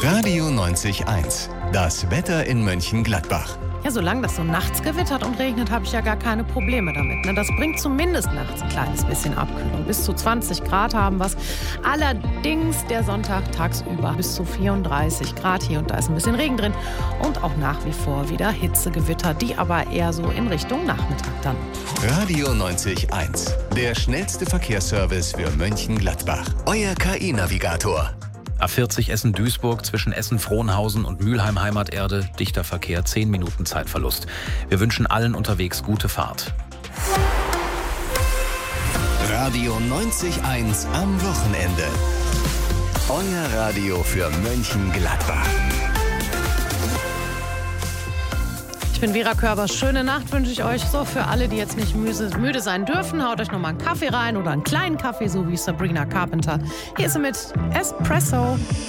Radio 90.1. Das Wetter in Mönchengladbach. Ja, solange das so nachts gewittert und regnet, habe ich ja gar keine Probleme damit. Ne? Das bringt zumindest nachts ein kleines bisschen Abkühlung. Bis zu 20 Grad haben wir es. Allerdings der Sonntag tagsüber bis zu 34 Grad. Hier und da ist ein bisschen Regen drin. Und auch nach wie vor wieder Hitzegewitter, die aber eher so in Richtung Nachmittag dann. Radio 90.1. Der schnellste Verkehrsservice für Mönchengladbach. Euer KI-Navigator. A40 Essen-Duisburg zwischen Essen-Frohnhausen und Mülheim-Heimaterde. Dichter Verkehr, 10 Minuten Zeitverlust. Wir wünschen allen unterwegs gute Fahrt. Radio 90.1 am Wochenende. Euer Radio für Mönchengladbach. Ich bin Vera Körbers. Schöne Nacht wünsche ich euch. So, für alle, die jetzt nicht müde sein dürfen, haut euch nochmal einen Kaffee rein oder einen kleinen Kaffee, so wie Sabrina Carpenter. Hier ist sie mit Espresso.